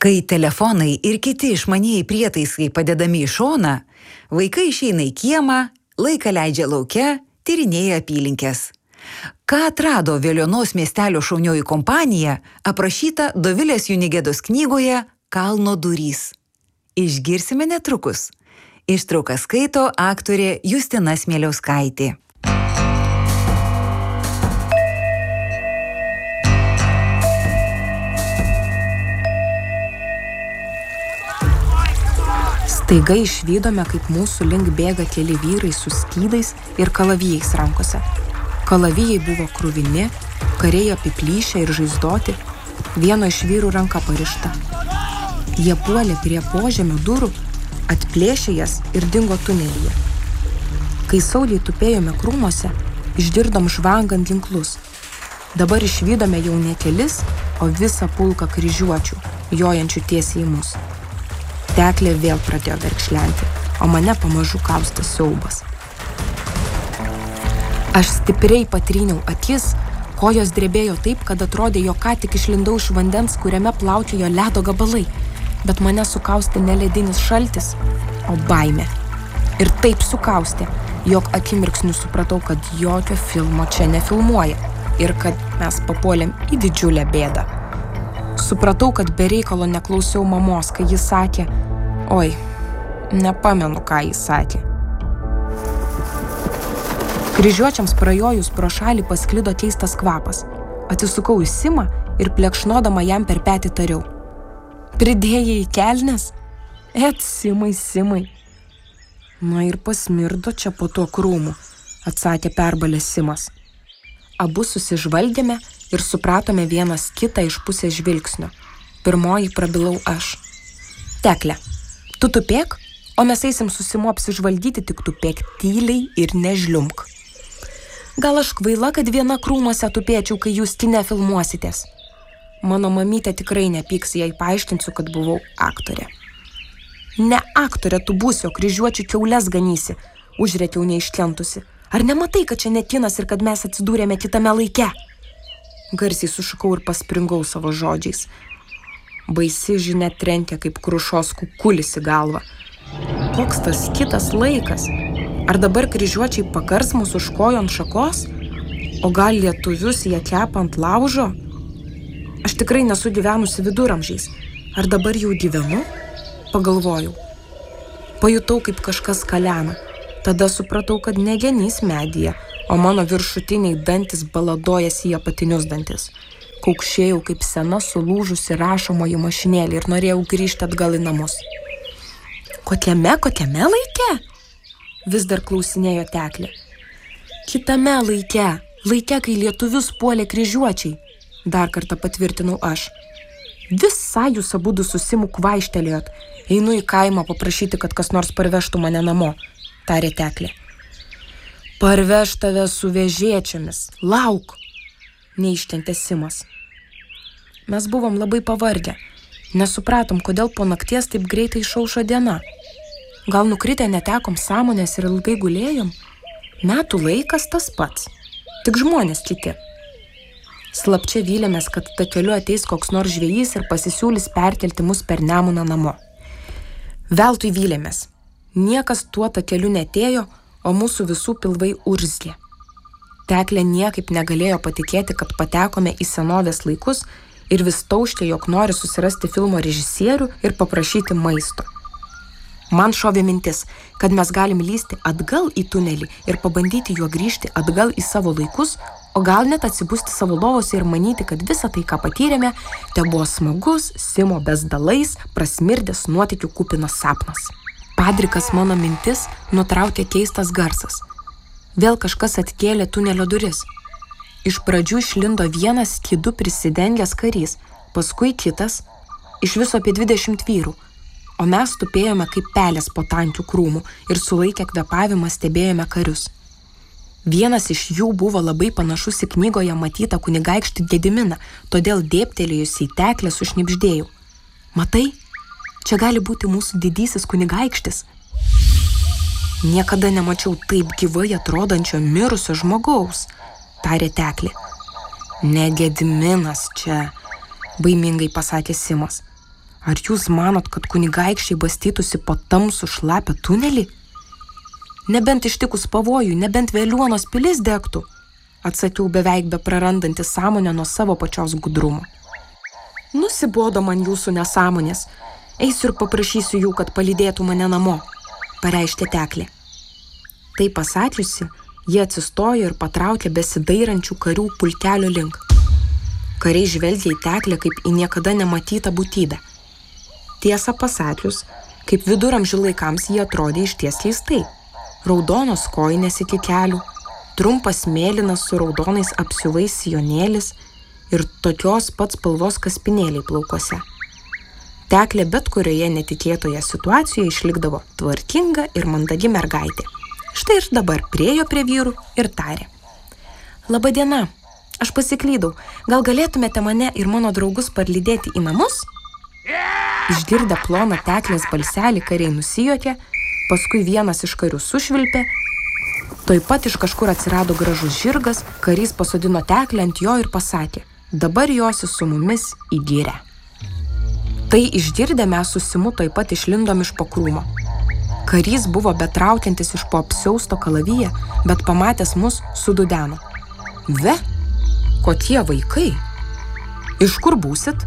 Kai telefonai ir kiti išmanieji prietaisai padedami į šoną, vaikai išeina į kiemą, laiką leidžia lauke, tyrinėja apylinkės. Ką atrado Veliuonos miestelio šaunioji kompanija, aprašyta Dovilės Junigedos knygoje Kalno durys. Išgirsime netrukus. Ištrauką skaito aktorė Justina Smieliauskaitė. Staiga išvydome, kaip mūsų link bėga keli vyrai su skydais ir kalavijais rankose. Kalavijai buvo kruvini, kariai apiplyšę ir žaizdoti, vieno iš vyrų ranka parišta. Jie puolė prie požemio durų, atplėšė jas ir dingo tunelyje. Kai sauliai tupėjome krūmuose, išgirdom žvangant ginklus. Dabar išvydome jau ne kelis, o visą pulką kryžiuočių, jojančių tiesiai į mus. Teklė vėl pradėjo verkšlenti, o mane pamažu kaustė siaubas. Aš stipriai patryniau akis, kojos drebėjo taip, kad atrodė, jog ką tik išlindau iš vandens, kuriame plaukiojo ledo gabalai, bet mane sukaustė ne ledinis šaltis, o baimė. Ir taip sukaustė, jog akimirksniu supratau, kad jokio filmo čia nefilmuoja ir kad mes papuolėm į didžiulę bėdą. Supratau, kad be reikalo neklausiau mamos, kai jis sakė, nepamenu, ką jis sakė. Kryžiuočiams prajojus pro šalį pasklido keistas kvapas. Atsisukau į Simą ir plekšnodama jam per petį tariau. Pridėjai į kelnes? Simai. Na ir pasmirdo čia po tuo krūmu, atsakė perbalės Simas. Abu susižvalgėme ir supratome vienas kitą iš pusės žvilgsnio. Pirmoji prabilau aš. Teklė, tu tupėk, o mes eisim su Simu apsižvalgyti, tik tupėk tyliai ir nežliumk. Gal aš kvaila, kad viena krūmuose tupėčiau, kai jūs kine filmuositės? Mano mamytė tikrai nepyks, jei paaiškinsiu, kad buvau aktorė. Ne aktorė tu būsi, o kryžiuočių kiaules ganysi, užrėkiau neiškentusi. Ar nematai, kad čia ne kinas ir kad mes atsidūrėme kitame laike? Garsiai sušukau ir paspringau savo žodžiais. Baisi žinia trenkė kaip krušos kukulis į galvą. Koks tas kitas laikas? Ar dabar kryžiuočiai pakars mūsų už kojų ant šakos? O gal lietuvius jie kepa ant laužo? Aš tikrai nesu gyvenusi viduramžiais. Ar dabar jau gyvenu? Pagalvojau. Pajutau, kaip kažkas kalena. Tada supratau, kad ne genys medyje, o mano viršutiniai dantis baladojasi į apatinius dantis. Kaukšėjau kaip sena sulūžusi rašomoji mašinėlė ir norėjau grįžti atgal į namus. Kokiame laike? Vis dar klausinėjo Teklė. Kitame laike, kai lietuvius puolė kryžiuočiai, dar kartą patvirtinau aš. Visai jūs abudu su Simu kvaištelėjot. Einu į kaimą paprašyti, kad kas nors parvežtų mane namo, tarė Teklė. Parveš tave su vežėčiomis, lauk, neiškentė Simas. Mes buvom labai pavargę, nesupratom, kodėl po nakties taip greitai išaušo diena. Gal nukritę netekom sąmonės ir ilgai gulėjom? Metų laikas tas pats, tik žmonės kiti. Slapčia vylėmės, kad takeliu ateis koks nors žvejys ir pasisiūlys perkelti mus per Nemuną namo. Veltui vylėmės. Niekas tuo takeliu netėjo, o mūsų visų pilvai urzgė. Teklė niekaip negalėjo patikėti, kad patekome į senovės laikus ir vis tauškė, jog nori susirasti filmo režisierių ir paprašyti maisto. Man šovė mintis, kad mes galim lysti atgal į tunelį ir pabandyti juo grįžti atgal į savo laikus, o gal net atsibusti savo lovose ir manyti, kad visa tai, ką patyrėme, te buvo smagus, Simo bezdalais, prasmirdęs nuotykių kupinas sapnas. Padrikas mano mintis nutraukė keistas garsas. Vėl kažkas atkėlė tunelio duris. Iš pradžių išlindo vienas skydu prisidengęs karys, paskui kitas, iš viso apie 20 vyrų, o mes tupėjome kaip pelės po tankių krūmų ir sulaikę kvėpavimą stebėjome karius. Vienas iš jų buvo labai panašus į knygoje matytą kunigaikštį Gediminą, todėl dėbtelėjusi į Teklę sušnibždėjau. Matai, čia gali būti mūsų didysis kunigaikštis. Niekada nemačiau taip gyvai atrodančio mirusio žmogaus, tarė Teklė. Ne Gediminas čia, baimingai pasakė Simas. Ar jūs manot, kad kunigaikščiai bastytųsi po tamsų šlapią tunelį? Nebent ištikus pavojui, nebent Veliuonos pilis degtų, atsakiau beveik be prarandantis sąmonę nuo savo pačios gudrumo. Nusibodo man jūsų nesąmonės. Eisiu ir paprašysiu jų, kad palydėtų mane namo, pareiškė Teklė. Tai pasakiusi, jie atsistojo ir patraukė besidairančių karių pulkelio link. Kariai žvelgė į Teklę kaip į niekada nematytą būtybę. Tiesą pasakius, kaip viduramžių laikams jie atrodė išties keistai. Raudonos kojinės iki kelių, trumpas mėlynas su raudonais apsiuvais sijonėlis ir tokios pats spalvos kaspinėliai plaukuose. Teklė bet kurioje netikėtoje situacijoje išlikdavo tvarkinga ir mandagi mergaitė. Štai ir dabar priėjo prie vyrų ir tarė. Laba diena, aš pasiklydau. Gal galėtumėte mane ir mano draugus parlydėti į namus? Išgirdę ploną Teklės balselį, kariai nusijuokė, paskui vienas iš karių sušvilpė, tuoj pat iš kažkur atsirado gražus žirgas, karys pasodino Teklę ant jo ir pasakė, dabar josi su mumis į girią. Tai išgirdę mes su Simu tuoj pat išlindom iš po krūmo. Karys buvo betraukiantis iš po apsiausto kalaviją, bet pamatęs mus sududeno. Ve, kokie vaikai? Iš kur būsit?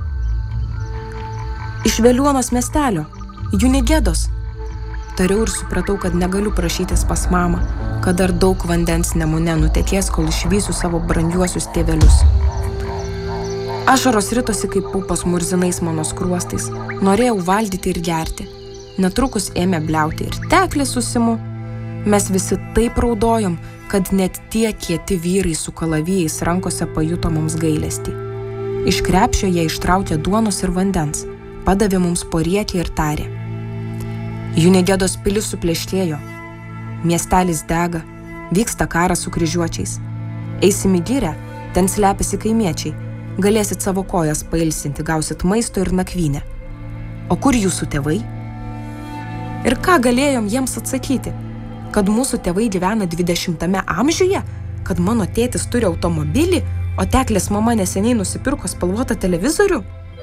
Iš Veliuonos miestelio, Junigedos. Tariau ir supratau, kad negaliu prašytis pas mamą, kad dar daug vandens Nemune nutekės, kol išvysiu savo brangiuosius tėvelius. Ašaros ritosi kaip pupos murzinais mano skruostais. Norėjau valgyti ir gerti. Netrukus ėmė bliauti ir Teklė su Simu. Mes visi taip raudojom, kad net tie kieti vyrai su kalavijais rankose pajuto mums gailestį. Iš krepšio jie ištraukė duonos ir vandens, padavė mums po riekį ir tarė. Junigedos pilis suplėškėjo. Miestelis dega, vyksta karas su kryžiuočiais. Eisim į girią, ten slepiasi kaimiečiai. Galėsit savo kojas pailsinti, gausit maisto ir nakvynę. O kur jūsų tėvai? Ir ką galėjom jiems atsakyti? Kad mūsų tėvai gyvena 20 amžiuje? Kad mano tėtis turi automobilį, o Teklės mama neseniai nusipirko spalvotą televizorių?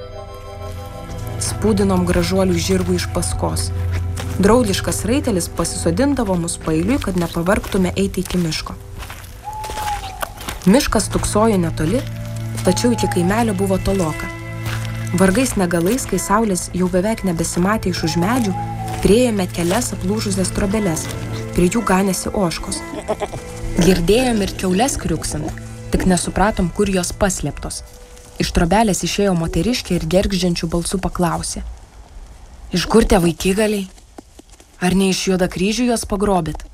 Spūdinom gražuolių žirgų iš paskos. Draugiškas raitelis pasisodindavo mus paeiliui, kad nepavargtume eiti iki miško. Miškas tuksojo netoli, tačiau iki kaimelio buvo toloka. Vargais negalais, kai saulės jau beveik nebesimatė iš už medžių, priėjome kelias aplūžusias trobeles, prie jų ganėsi ožkos. Girdėjom ir kiaules kriuksint, tik nesupratom, kur jos paslėptos. Iš trobelės išėjo moteriškė ir gergždžiančių balsų paklausė. Iš kur tie vaikigaliai? Ar ne iš Juodakryžių jos pagrobėt?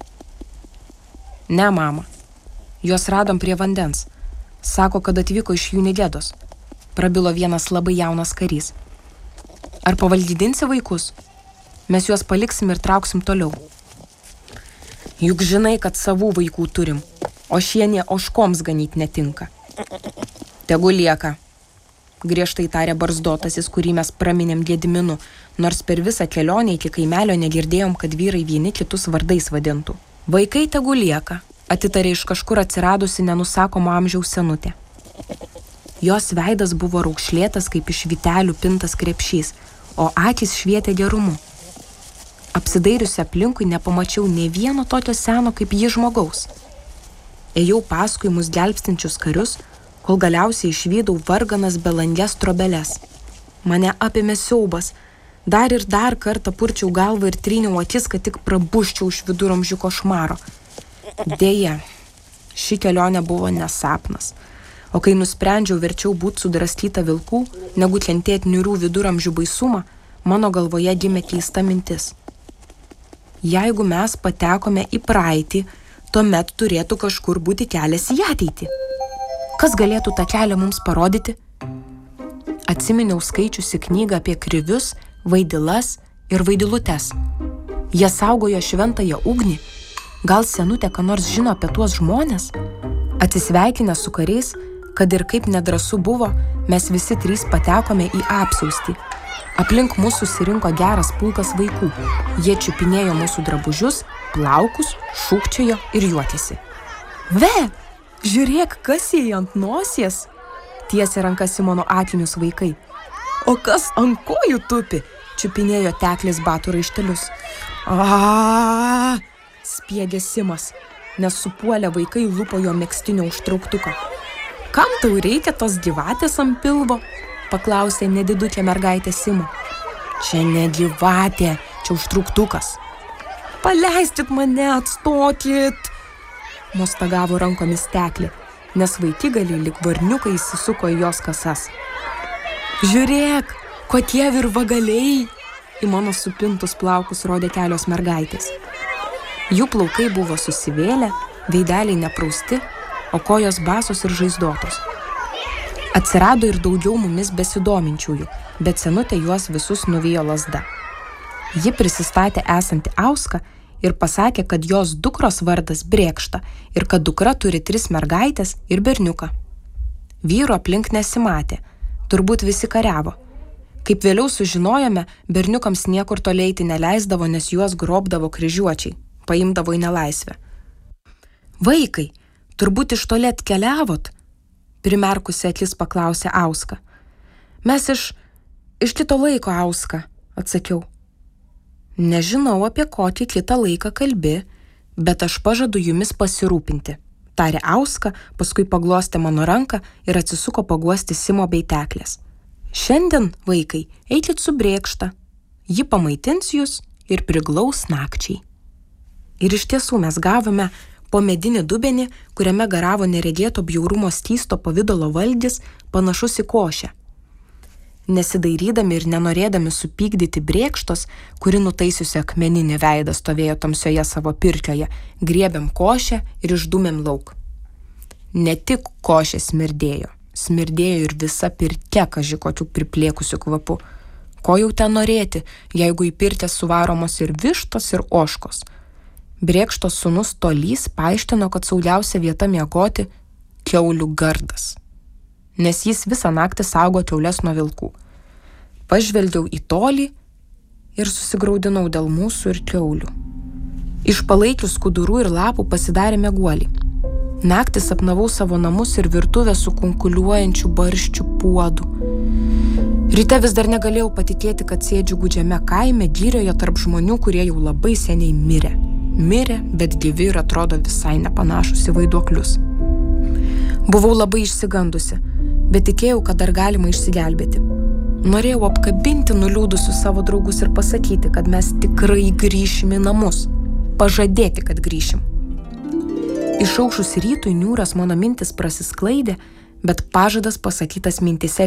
Ne, mama. Jos radom prie vandens. Sako, kad atvyko iš Junigedos. Prabilo vienas labai jaunas karys. Ar pavaldydinsi vaikus? Mes juos paliksim ir trauksim toliau. Juk žinai, kad savų vaikų turim, o šienie ožkoms ganyt netinka. Tegu lieka. Griežtai tarė barzdotasis, kurį mes praminėm Gediminu, nors per visą kelionę iki kaimelio negirdėjom, kad vyrai vieni kitus vardais vadintų. Vaikai tegu lieka, atitarė iš kažkur atsiradusi nenusakomo amžiaus senutė. Jos veidas buvo raukšlėtas kaip iš vytelių pintas krepšys, o akys švietė gerumu. Apsidairiusi aplinkui nepamačiau nė vieno tokio seno kaip ji žmogaus. Ėjau paskui mus gelbstinčius karius, kol galiausiai išvydau varganas belanges trobeles. Mane apėmė siaubas. Dar ir dar kartą purčiau galvą ir tryniau akis, kad tik prabuščiau iš viduramžių košmaro. Deja, ši kelionė buvo nesapnas. O kai nusprendžiau verčiau būti sudraskyta vilkų, negu kentėti niūrių viduramžių baisumą, mano galvoje gimė keista mintis. Jeigu mes patekome į praeitį, tuomet turėtų kažkur būti kelias į ateitį. Kas galėtų tą kelią mums parodyti? Atsiminiau skaičiusi knygą apie krivius, vaidilas ir vaidilutes. Jie saugojo šventąją ugnį. Gal senutė ką nors žino apie tuos žmones? Atsisveikinę su kariais, kad ir kaip nedrąsu buvo, mes visi trys patekome į apsiaustį. Aplink mūsų susirinko geras pulkas vaikų. Jie čiupinėjo mūsų drabužius, plaukus, šūkčiojo ir juokėsi. Ve! Žiūrėk, kas jai ant nosies, tiesė rankas į mano akinius vaikai. O kas ant kojų tupi? Čiupinėjo Teklės batų raištelius. Spiegė Simas, nes supuolę vaikai lupo jo megztinio užtrauktuką. Kam tau reikia tos gyvatės ant pilvo? Paklausė nedidukė mergaitė Simo. Čia ne gyvatė, čia užtrauktukas. Paleistit mane, atstokit! Mostagavo rankomis Teklė, nes vaikigaliai lyg varniukai įsisuko į jos kasas. Žiūrėk, kokie virvagaliai! Į mano supintus plaukus rodė kelios mergaitės. Jų plaukai buvo susivėlę, veideliai neprausti, o kojos basos ir žaizdotos. Atsirado ir daugiau mumis besidominčiųjų, bet senutė juos visus nuvijo lazda. Ji prisistatė esanti Auska ir pasakė, kad jos dukros vardas Brėkšta ir kad dukra turi 3 mergaitės ir berniuką. Vyro aplink nesimatė, turbūt visi kariavo. Kaip vėliau sužinojome, berniukams niekur toliai eiti neleisdavo, nes juos grobdavo kryžiuočiai, paimdavo į nelaisvę. Vaikai, turbūt iš toli atkeliavot? Primerkusi akis paklausė Auska. Mes iš kito laiko, Auska, atsakiau. Nežinau, apie kokį kitą laiką kalbi, bet aš pažadu jumis pasirūpinti, tarė Auska, paskui paglostė mano ranką ir atsisuko paguosti Simo bei Teklės. Šiandien, vaikai, eikit su Brėkšta. Ji pamaitins jūs ir priglaus nakčiai. Ir iš tiesų mes gavome po medinį dubenį, kuriame garavo neregėto bjaurumo skysto pavidalo valgis, panašus į košę. Nesidairydami ir nenorėdami supykdyti Brėkštos, kuri nutaisiusi akmeninį veidą stovėjo tamsioje savo pirkioje, griebėm košę ir išdūmėm lauk. Ne tik košė smirdėjo ir visa pirkia kaži kokių priplėkusių kvapų. Ko jau ten norėti, jeigu į pirtę suvaromos ir vištos, ir ožkos. Brėkštos sūnus Tolys paaiškino, kad saugiausia vieta miegoti kiaulių gardas, nes jis visą naktį saugo kiaules nuo vilkų. Pažvelgiau į Tolį ir susigraudinau dėl mūsų ir kiaulių. Iš palaikių skudurų ir lapų pasidarė meguolį. Naktį sapnavau savo namus ir virtuvę su kunkuliuojančiu barščių puodu. Ryte vis dar negalėjau patikėti, kad sėdžiu gūdžiame kaime girioje tarp žmonių, kurie jau labai seniai mirė. Mirė, bet gyvi ir atrodo visai nepanašus į vaiduoklius. Buvau labai išsigandusi, bet tikėjau, kad dar galima išsigelbėti. Norėjau apkabinti nuliūdusius savo draugus ir pasakyti, kad mes tikrai grįšim į namus. Pažadėti, kad grįšim. Išaušus rytui niūras mano mintis prasisklaidė, bet pažadas pasakytas mintise